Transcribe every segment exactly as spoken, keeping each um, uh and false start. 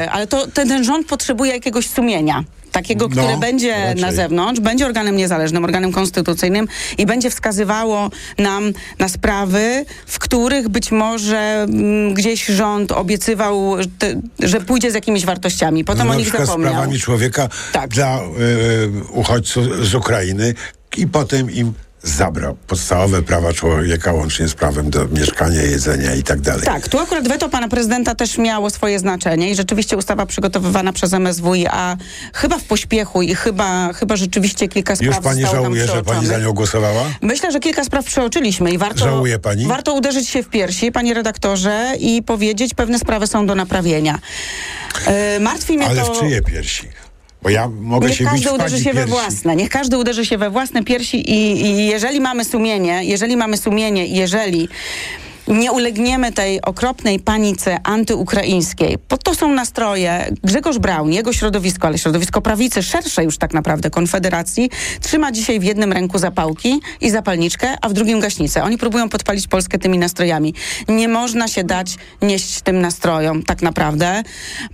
Ale to ten, ten rząd potrzebuje jakiegoś sumienia. Takiego, które no, będzie raczej. na zewnątrz, będzie organem niezależnym, organem konstytucyjnym i będzie wskazywało nam na sprawy, w których być może m, gdzieś rząd obiecywał, te, że pójdzie z jakimiś wartościami. Potem no, o na nich przykład zapomniał. z prawami człowieka tak. dla y, uchodźców z Ukrainy i potem im zabrał podstawowe prawa człowieka, łącznie z prawem do mieszkania, jedzenia i tak dalej. Tak, tu akurat weto pana prezydenta też miało swoje znaczenie i rzeczywiście ustawa przygotowywana przez M S W i A chyba w pośpiechu i chyba, chyba rzeczywiście kilka spraw Już pani zostało tam żałuje, że pani za nią głosowała? Myślę, że kilka spraw przeoczyliśmy i warto, Żałuje pani? warto uderzyć się w piersi, panie redaktorze, i powiedzieć, pewne sprawy są do naprawienia. Yy, martwi mnie Ale to... w czyje piersi? Bo ja mogę Niech się bić każdy w uderzy pani się we piersi. własne. Niech każdy uderzy się we własne piersi i, i jeżeli mamy sumienie, jeżeli mamy sumienie, jeżeli nie ulegniemy tej okropnej panice antyukraińskiej, bo to są nastroje. Grzegorz Braun, jego środowisko, ale środowisko prawicy, szersze już tak naprawdę, Konfederacji, trzyma dzisiaj w jednym ręku zapałki i zapalniczkę, a w drugim gaśnicę. Oni próbują podpalić Polskę tymi nastrojami. Nie można się dać nieść tym nastrojom tak naprawdę,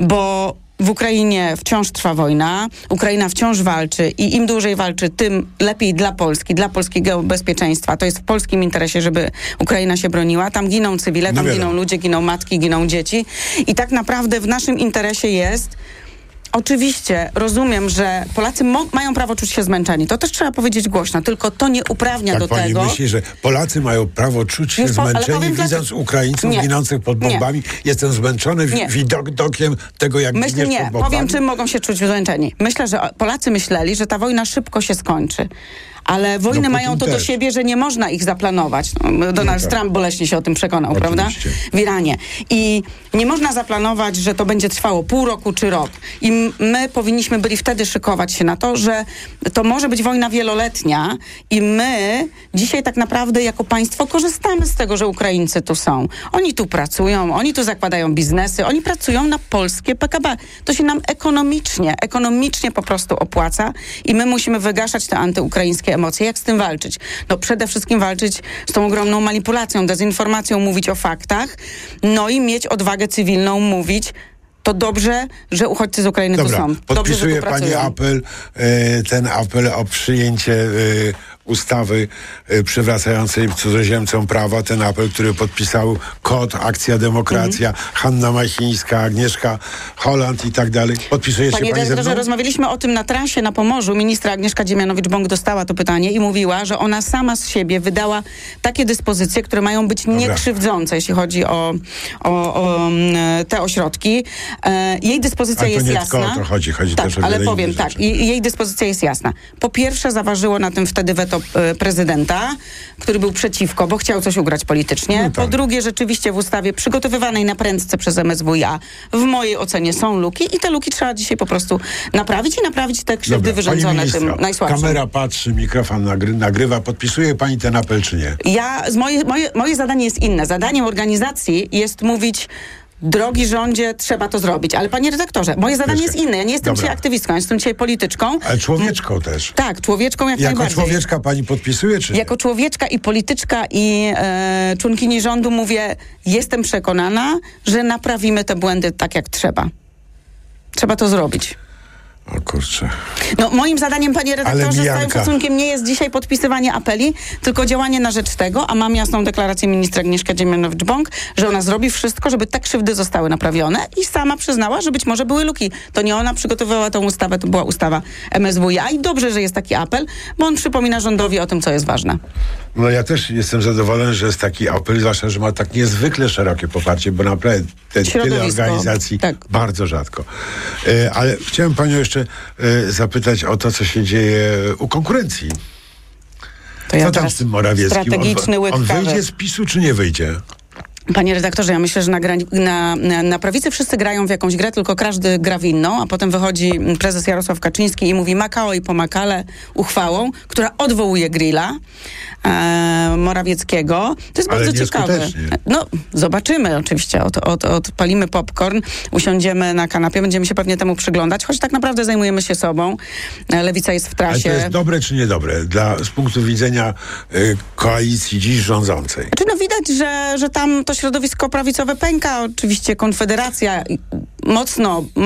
bo w Ukrainie wciąż trwa wojna, Ukraina wciąż walczy i im dłużej walczy, tym lepiej dla Polski, dla polskiego bezpieczeństwa. To jest w polskim interesie, żeby Ukraina się broniła. Tam giną cywile, tam no giną ludzie, giną matki, giną dzieci. I tak naprawdę w naszym interesie jest... Oczywiście rozumiem, że Polacy mo- mają prawo czuć się zmęczeni. To też trzeba powiedzieć głośno, tylko to nie uprawnia tak do pani tego... myśli, że Polacy mają prawo czuć się Już po- ale zmęczeni, powiem widząc dlaczego- Ukraińców Nie. ginących pod Nie. bombami? Jestem zmęczony Nie. wi- widokiem tego, jak Myślę, giniesz nie. pod bombami. Powiem, czym mogą się czuć zmęczeni. Myślę, że Polacy myśleli, że ta wojna szybko się skończy. Ale wojny No, mają to Putin do też. siebie, że nie można ich zaplanować. No, Donald No tak. Trump boleśnie się o tym przekonał, Oczywiście. prawda? W Iranie. I nie można zaplanować, że to będzie trwało pół roku czy rok. I m- my powinniśmy byli wtedy szykować się na to, że to może być wojna wieloletnia i my dzisiaj tak naprawdę jako państwo korzystamy z tego, że Ukraińcy tu są. Oni tu pracują, oni tu zakładają biznesy, oni pracują na polskie P K B. To się nam ekonomicznie, ekonomicznie po prostu opłaca i my musimy wygaszać te antyukraińskie emocje. Jak z tym walczyć? No przede wszystkim walczyć z tą ogromną manipulacją, dezinformacją, mówić o faktach, no i mieć odwagę cywilną, mówić, to dobrze, że uchodźcy z Ukrainy Dobra, tu są. Dobrze, podpisuje że tu pani pracują. apel, e, ten apel o przyjęcie e, ustawy e, przywracającej cudzoziemcom prawa, ten apel, który podpisał KOT, Akcja Demokracja, Mhm. Hanna Machińska, Agnieszka Holland i tak dalej. Podpisuje się Panie pani ze redaktorze, mną? rozmawialiśmy o tym na trasie na Pomorzu. Ministra Agnieszka Dziemianowicz-Bąk dostała to pytanie i mówiła, że ona sama z siebie wydała takie dyspozycje, które mają być niekrzywdzące, jeśli chodzi o, o, o mm, te ośrodki. E, jej dyspozycja Ale to jest nie jasna. tylko o to chodzi, chodzi tak, też o ale wiele powiem innych tak, rzeczy. i, jej dyspozycja jest jasna. Po pierwsze zaważyło na tym wtedy weto e, prezydenta, który był przeciwko, bo chciał coś ugrać politycznie. No tak. Po drugie, rzeczywiście w ustawie przygotowywanej na prędce przez M S W i A w mojej ocenie są luki i te luki trzeba dzisiaj po prostu naprawić i naprawić te krzywdy Dobra, wyrządzone pani tym ministra, najsłabszym. kamera patrzy, mikrofon nagry, nagrywa. Podpisuje pani ten apel, czy nie? Ja, z moje, moje, moje zadanie jest inne. Zadaniem organizacji jest mówić: drogi rządzie, trzeba to zrobić. Ale panie redaktorze, moje zadanie jest inne. Ja nie jestem Dobra. dzisiaj aktywistką, ja jestem dzisiaj polityczką. Ale człowieczką też. Tak, człowieczką jak Jako najbardziej. człowieczka pani podpisuje, czy nie? Jako człowieczka i polityczka i e, członkini rządu mówię, jestem przekonana, że naprawimy te błędy tak jak trzeba. Trzeba to zrobić. O kurczę. No moim zadaniem, panie redaktorze, z całym mijanka. szacunkiem nie jest dzisiaj podpisywanie apeli, tylko działanie na rzecz tego, a mam jasną deklarację ministra Agnieszka Dziemianowicz-Bąk, że ona zrobi wszystko, żeby te krzywdy zostały naprawione i sama przyznała, że być może były luki. To nie ona przygotowywała tą ustawę, to była ustawa M S W i A i dobrze, że jest taki apel, bo on przypomina rządowi o tym, co jest ważne. No ja też jestem zadowolony, że jest taki apel, zwłaszcza, że ma tak niezwykle szerokie poparcie, bo naprawdę te, tyle Środowisko, organizacji tak. bardzo rzadko. E, ale chciałem panią jeszcze e, zapytać o to, co się dzieje u konkurencji. To ja Co tam teraz z tym Morawieckim? strategiczny On, łyk on kawy. wyjdzie z PiSu, czy nie wyjdzie? Panie redaktorze, ja myślę, że na, grani- na, na, na prawicy wszyscy grają w jakąś grę, tylko każdy gra w inną, a potem wychodzi prezes Jarosław Kaczyński i mówi Makao i pomakale uchwałą, która odwołuje grilla e, Morawieckiego. To jest Ale bardzo ciekawe. nieskutecznie. No, zobaczymy oczywiście. Od, od, odpalimy popcorn, usiądziemy na kanapie, będziemy się pewnie temu przyglądać, choć tak naprawdę zajmujemy się sobą. E, Lewica jest w Ale trasie. to jest dobre, czy niedobre? Dla, z punktu widzenia y, koalicji dziś rządzącej. Znaczy, no widać, że, że tam to środowisko prawicowe pęka. Oczywiście Konfederacja mocno